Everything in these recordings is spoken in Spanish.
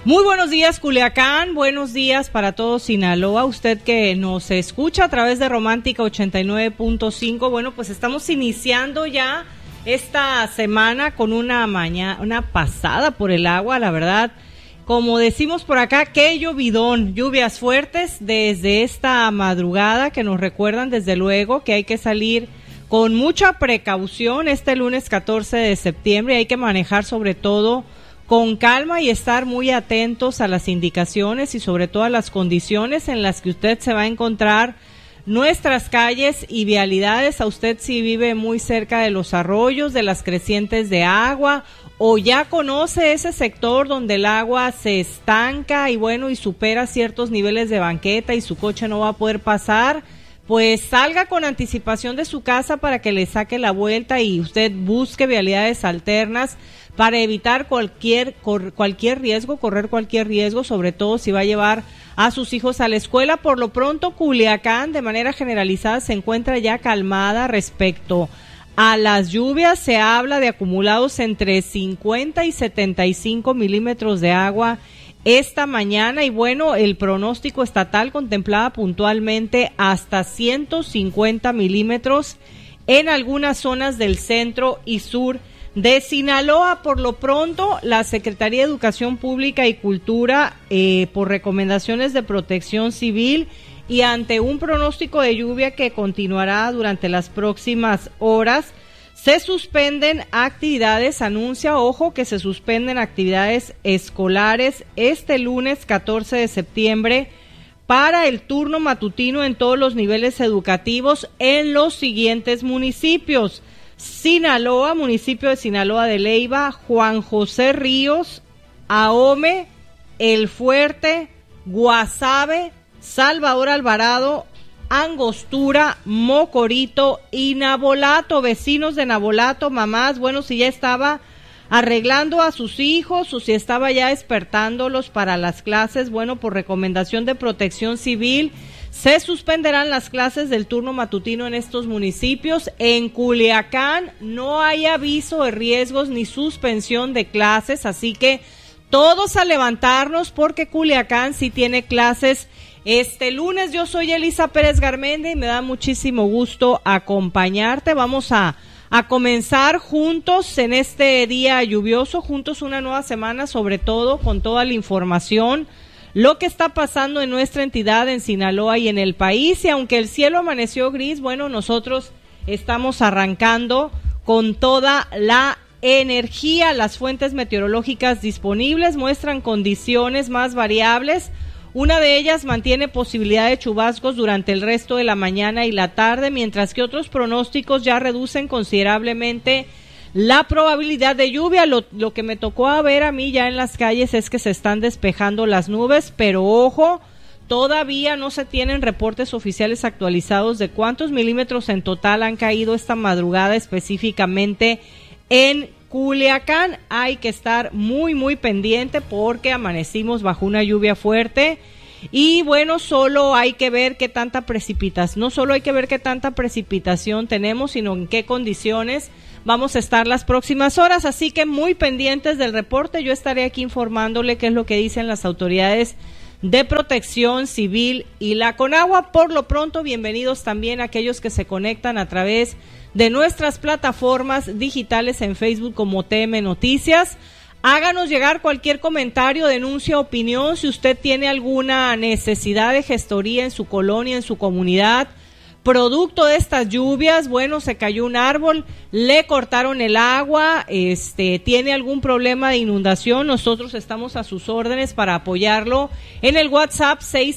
Muy buenos días, Culiacán, buenos días para todos Sinaloa, usted que nos escucha a través de Romántica 89.5. Bueno, pues estamos iniciando ya esta semana con una pasada por el agua, la verdad. Como decimos por acá, qué llovidón, lluvias fuertes desde esta madrugada que nos recuerdan desde luego que hay que salir con mucha precaución este lunes 14 de septiembre, hay que manejar sobre todo con calma y estar muy atentos a las indicaciones y sobre todo a las condiciones en las que usted se va a encontrar nuestras calles y vialidades. A usted si vive muy cerca de los arroyos, de las crecientes de agua o ya conoce ese sector donde el agua se estanca y bueno y supera ciertos niveles de banqueta y su coche no va a poder pasar, pues salga con anticipación de su casa para que le saque la vuelta y usted busque vialidades alternas para evitar correr cualquier riesgo, sobre todo si va a llevar a sus hijos a la escuela. Por lo pronto, Culiacán, de manera generalizada, se encuentra ya calmada respecto a las lluvias. Se habla de acumulados entre 50 y 75 milímetros de agua esta mañana y bueno, el pronóstico estatal contemplaba puntualmente hasta 150 milímetros en algunas zonas del centro y sur de Sinaloa. Por lo pronto, la Secretaría de Educación Pública y Cultura, por recomendaciones de Protección Civil y ante un pronóstico de lluvia que continuará durante las próximas horas, se suspenden actividades, anuncia, ojo, que se suspenden actividades escolares este lunes 14 de septiembre para el turno matutino en todos los niveles educativos en los siguientes municipios: Sinaloa, municipio de Sinaloa de Leyva, Juan José Ríos, Ahome, El Fuerte, Guasave, Salvador Alvarado, Angostura, Mocorito y Navolato. Vecinos de Navolato, mamás, bueno, si ya estaba arreglando a sus hijos o si estaba ya despertándolos para las clases, bueno, por recomendación de Protección Civil, se suspenderán las clases del turno matutino en estos municipios. En Culiacán no hay aviso de riesgos ni suspensión de clases, así que todos a levantarnos porque Culiacán sí tiene clases este lunes. Yo soy Elisa Pérez Garmendia y me da muchísimo gusto acompañarte. Vamos a comenzar juntos en este día lluvioso, juntos una nueva semana, sobre todo con toda la información, lo que está pasando en nuestra entidad, en Sinaloa y en el país. Y aunque el cielo amaneció gris, bueno, nosotros estamos arrancando con toda la energía. Las fuentes meteorológicas disponibles muestran condiciones más variables. Una de ellas mantiene posibilidad de chubascos durante el resto de la mañana y la tarde, mientras que otros pronósticos ya reducen considerablemente la probabilidad de lluvia. Lo que me tocó a ver a mí ya en las calles es que se están despejando las nubes, pero ojo, todavía no se tienen reportes oficiales actualizados de cuántos milímetros en total han caído esta madrugada específicamente en Culiacán. Hay que estar muy muy pendiente porque amanecimos bajo una lluvia fuerte y bueno, solo hay que ver qué tanta precipitación, no solo hay que ver qué tanta precipitación tenemos, sino en qué condiciones vamos a estar las próximas horas, así que muy pendientes del reporte. Yo estaré aquí informándole qué es lo que dicen las autoridades de Protección Civil y la Conagua. Por lo pronto, bienvenidos también a aquellos que se conectan a través de nuestras plataformas digitales en Facebook como TM Noticias. Háganos llegar cualquier comentario, denuncia, opinión. Si usted tiene alguna necesidad de gestoría en su colonia, en su comunidad, producto de estas lluvias, bueno, se cayó un árbol, le cortaron el agua, tiene algún problema de inundación, nosotros estamos a sus órdenes para apoyarlo en el WhatsApp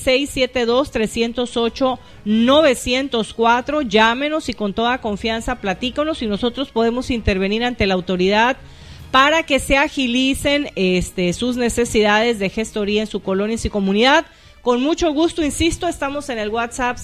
6672-308-904. Llámenos y con toda confianza platícanos y nosotros podemos intervenir ante la autoridad para que se agilicen sus necesidades de gestoría en su colonia y su comunidad. Con mucho gusto, insisto, estamos en el WhatsApp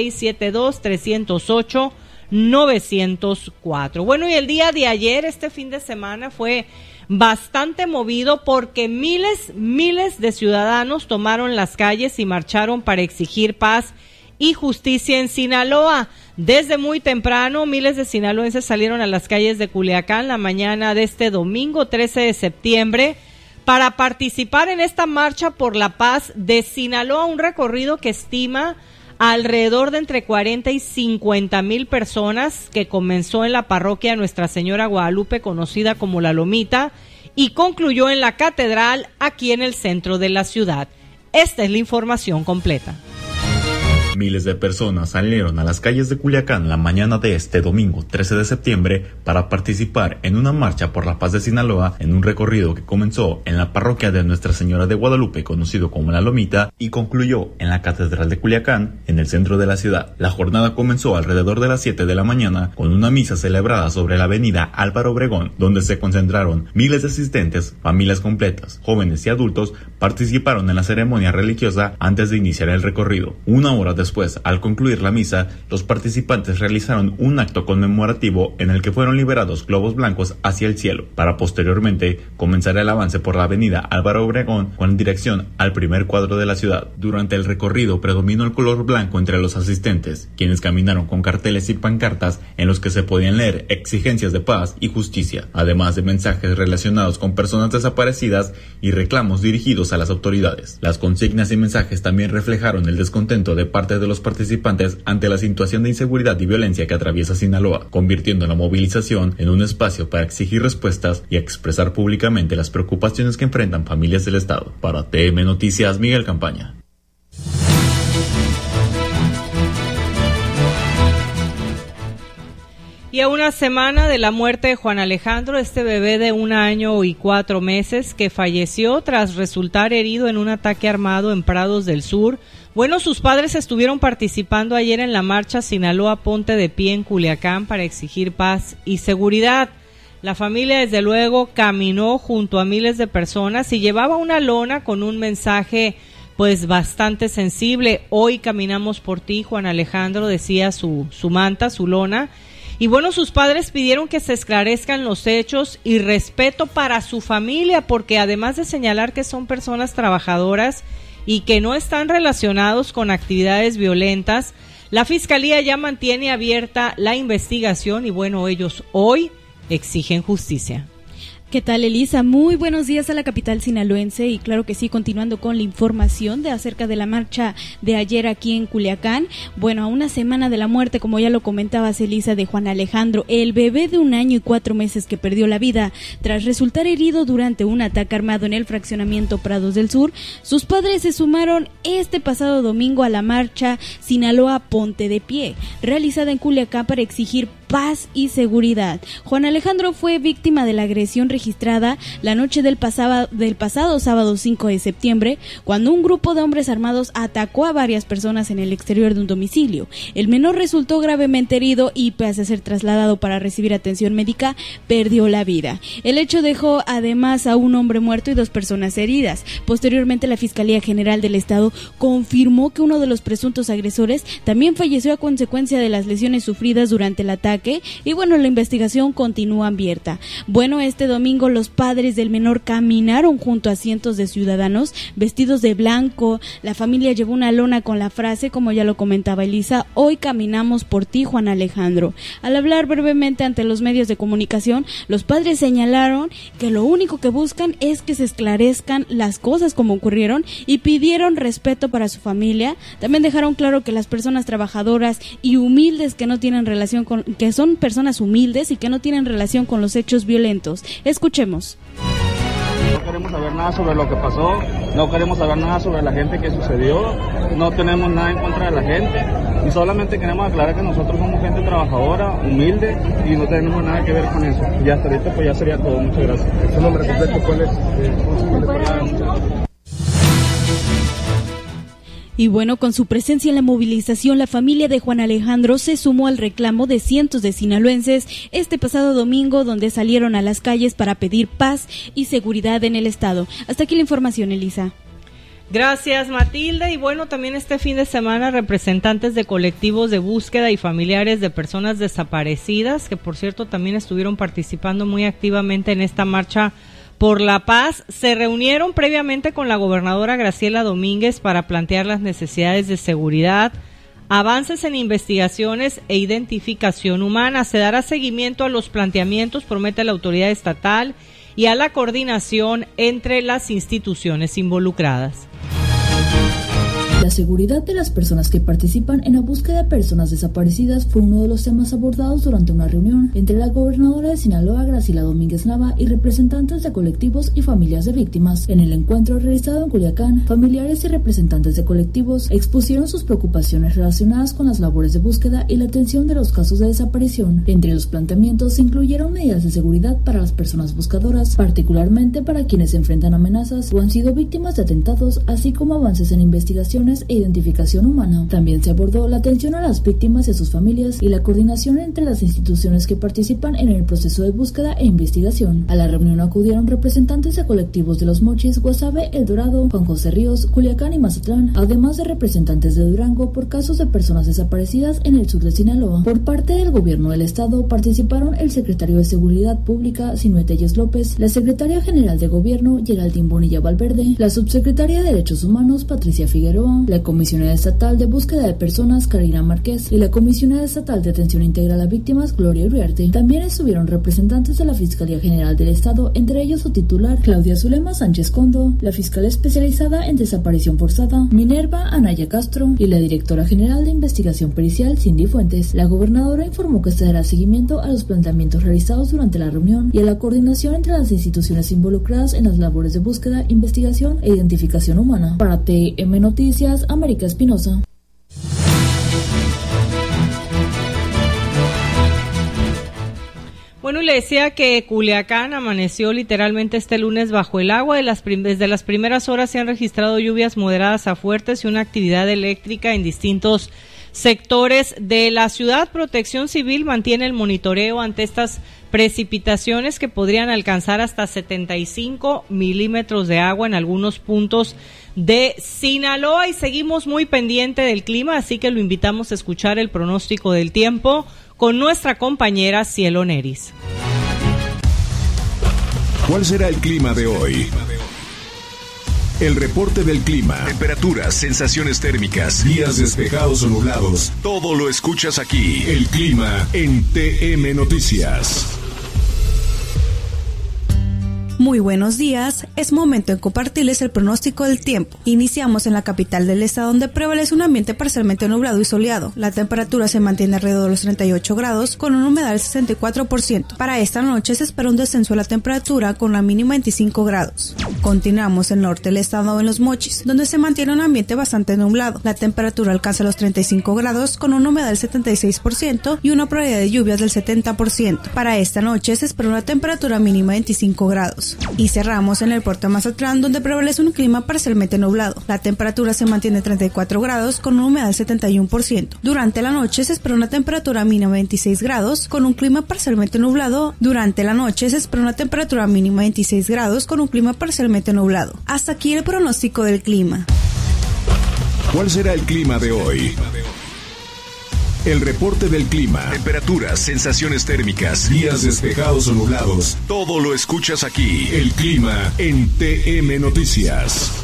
6672-308-904. Bueno, y el día de ayer, este fin de semana, fue bastante movido porque miles de ciudadanos tomaron las calles y marcharon para exigir paz y justicia en Sinaloa. Desde muy temprano, miles de sinaloenses salieron a las calles de Culiacán la mañana de este domingo 13 de septiembre para participar en esta marcha por la paz de Sinaloa, un recorrido que estima alrededor de entre 40 y 50 mil personas, que comenzó en la parroquia Nuestra Señora Guadalupe, conocida como La Lomita, y concluyó en la catedral aquí en el centro de la ciudad. Esta es la información completa. Miles de personas salieron a las calles de Culiacán la mañana de este domingo 13 de septiembre para participar en una marcha por la paz de Sinaloa, en un recorrido que comenzó en la parroquia de Nuestra Señora de Guadalupe, conocido como La Lomita, y concluyó en la catedral de Culiacán, en el centro de la ciudad. La jornada comenzó alrededor de las 7 de la mañana con una misa celebrada sobre la avenida Álvaro Obregón, donde se concentraron miles de asistentes. Familias completas, jóvenes y adultos participaron en la ceremonia religiosa antes de iniciar el recorrido. Una hora después, al concluir la misa, los participantes realizaron un acto conmemorativo en el que fueron liberados globos blancos hacia el cielo, para posteriormente comenzar el avance por la avenida Álvaro Obregón con dirección al primer cuadro de la ciudad. Durante el recorrido predominó el color blanco entre los asistentes, quienes caminaron con carteles y pancartas en los que se podían leer exigencias de paz y justicia, además de mensajes relacionados con personas desaparecidas y reclamos dirigidos a las autoridades. Las consignas y mensajes también reflejaron el descontento de parte de los participantes ante la situación de inseguridad y violencia que atraviesa Sinaloa, convirtiendo la movilización en un espacio para exigir respuestas y expresar públicamente las preocupaciones que enfrentan familias del estado. Para TM Noticias, Miguel Campaña. Y a una semana de la muerte de Juan Alejandro, este bebé de 1 año y 4 meses que falleció tras resultar herido en un ataque armado en Prados del Sur. Bueno, sus padres estuvieron participando ayer en la marcha Sinaloa Ponte de Pie en Culiacán para exigir paz y seguridad. La familia, desde luego, caminó junto a miles de personas y llevaba una lona con un mensaje pues bastante sensible. Hoy caminamos por ti, Juan Alejandro, decía su manta, su lona. Y bueno, sus padres pidieron que se esclarezcan los hechos y respeto para su familia, porque además de señalar que son personas trabajadoras y que no están relacionados con actividades violentas, la Fiscalía ya mantiene abierta la investigación y bueno, ellos hoy exigen justicia. ¿Qué tal, Elisa? Muy buenos días a la capital sinaloense y claro que sí, continuando con la información acerca de la marcha de ayer aquí en Culiacán. Bueno, a una semana de la muerte, como ya lo comentabas, Elisa, de Juan Alejandro, el bebé de 1 año y 4 meses que perdió la vida tras resultar herido durante un ataque armado en el fraccionamiento Prados del Sur, sus padres se sumaron este pasado domingo a la marcha Sinaloa Ponte de Pie, realizada en Culiacán para exigir paz y seguridad. Juan Alejandro fue víctima de la agresión registrada la noche del pasado sábado 5 de septiembre, cuando un grupo de hombres armados atacó a varias personas en el exterior de un domicilio. El menor resultó gravemente herido y, pese a ser trasladado para recibir atención médica, perdió la vida. El hecho dejó además a un hombre muerto y 2 personas heridas. Posteriormente, la Fiscalía General del Estado confirmó que uno de los presuntos agresores también falleció a consecuencia de las lesiones sufridas durante el ataque. Y bueno, la investigación continúa abierta. Bueno, este domingo los padres del menor caminaron junto a cientos de ciudadanos vestidos de blanco. La familia llevó una lona con la frase, como ya lo comentaba Elisa, hoy caminamos por ti, Juan Alejandro. Al hablar brevemente ante los medios de comunicación, los padres señalaron que lo único que buscan es que se esclarezcan las cosas como ocurrieron y pidieron respeto para su familia. También dejaron claro que las personas trabajadoras y humildes que no tienen relación con, que son personas humildes y que no tienen relación con los hechos violentos. Escuchemos. No queremos saber nada sobre lo que pasó, no queremos saber nada sobre la gente que sucedió, no tenemos nada en contra de la gente y solamente queremos aclarar que nosotros somos gente trabajadora, humilde y no tenemos nada que ver con eso. Y hasta ahorita pues ya sería todo. Muchas gracias. ¿Su nombre completo cuál es? Y bueno, con su presencia en la movilización, la familia de Juan Alejandro se sumó al reclamo de cientos de sinaloenses este pasado domingo, donde salieron a las calles para pedir paz y seguridad en el estado. Hasta aquí la información, Elisa. Gracias, Matilde. Y bueno, también este fin de semana representantes de colectivos de búsqueda y familiares de personas desaparecidas, que por cierto también estuvieron participando muy activamente en esta marcha por la paz, se reunieron previamente con la gobernadora Graciela Domínguez para plantear las necesidades de seguridad, avances en investigaciones e identificación humana. Se dará seguimiento a los planteamientos, promete la autoridad estatal, y a la coordinación entre las instituciones involucradas. La seguridad de las personas que participan en la búsqueda de personas desaparecidas fue uno de los temas abordados durante una reunión entre la gobernadora de Sinaloa, Graciela Domínguez Nava, y representantes de colectivos y familias de víctimas. En el encuentro realizado en Culiacán, familiares y representantes de colectivos expusieron sus preocupaciones relacionadas con las labores de búsqueda y la atención de los casos de desaparición. Entre los planteamientos se incluyeron medidas de seguridad para las personas buscadoras, particularmente para quienes enfrentan amenazas o han sido víctimas de atentados, así como avances en investigaciones e identificación humana. También se abordó la atención a las víctimas y a sus familias y la coordinación entre las instituciones que participan en el proceso de búsqueda e investigación. A la reunión acudieron representantes de colectivos de Los Mochis, Guasave, El Dorado, Juan José Ríos, Culiacán y Mazatlán, además de representantes de Durango por casos de personas desaparecidas en el sur de Sinaloa. Por parte del gobierno del estado participaron el secretario de Seguridad Pública, Sinué Telles López, la secretaria general de Gobierno, Geraldine Bonilla Valverde, la subsecretaria de Derechos Humanos, Patricia Figueroa, la comisionada estatal de búsqueda de personas, Karina Márquez, y la comisionada estatal de atención integral a víctimas, Gloria Uriarte. También estuvieron representantes de la Fiscalía General del Estado, entre ellos su titular, Claudia Zulema Sánchez Condo, la fiscal especializada en desaparición forzada, Minerva Anaya Castro, y la directora general de investigación pericial, Cindy Fuentes. La gobernadora informó que se dará seguimiento a los planteamientos realizados durante la reunión y a la coordinación entre las instituciones involucradas en las labores de búsqueda, investigación e identificación humana. Para TM Noticias, América Espinosa. Bueno, le decía que Culiacán amaneció literalmente este lunes bajo el agua. Desde las primeras horas se han registrado lluvias moderadas a fuertes y una actividad eléctrica en distintos sectores de la ciudad. Protección Civil mantiene el monitoreo ante estas precipitaciones que podrían alcanzar hasta 75 milímetros de agua en algunos puntos de Sinaloa, y seguimos muy pendiente del clima, así que lo invitamos a escuchar el pronóstico del tiempo con nuestra compañera Cielo Neris. ¿Cuál será el clima de hoy? El reporte del clima. Temperaturas, sensaciones térmicas, días despejados o nublados. Todo lo escuchas aquí. El clima en TM Noticias. Muy buenos días, es momento de compartirles el pronóstico del tiempo. Iniciamos en la capital del estado, donde prevalece un ambiente parcialmente nublado y soleado. La temperatura se mantiene alrededor de los 38 grados, con una humedad del 64%. Para esta noche se espera un descenso de la temperatura, con la mínima 25 grados. Continuamos en el norte del estado, en Los Mochis, donde se mantiene un ambiente bastante nublado. La temperatura alcanza los 35 grados, con una humedad del 76% y una probabilidad de lluvias del 70%. Para esta noche se espera una temperatura mínima de 25 grados. Y cerramos en el puerto de Mazatlán, donde prevalece un clima parcialmente nublado. La temperatura se mantiene 34 grados con una humedad del 71%. Durante la noche se espera una temperatura mínima de 26 grados con un clima parcialmente nublado. Durante la noche se espera una temperatura mínima de 26 grados con un clima parcialmente nublado. Hasta aquí el pronóstico del clima. ¿Cuál será el clima de hoy? El reporte del clima. Temperaturas, sensaciones térmicas, días despejados o nublados. Todo lo escuchas aquí. El clima en TM Noticias.